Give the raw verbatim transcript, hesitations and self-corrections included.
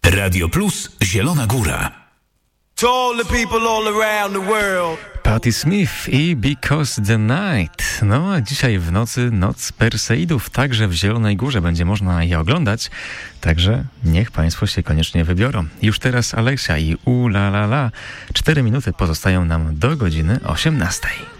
Radio Plus Zielona Góra. To all the people all around the world. Patti Smith i Because the Night. No a dzisiaj w nocy Noc Perseidów, także w Zielonej Górze będzie można je oglądać, także niech Państwo się koniecznie wybiorą. Już teraz Alexia i U La La La. Cztery minuty pozostają nam do godziny osiemnastej.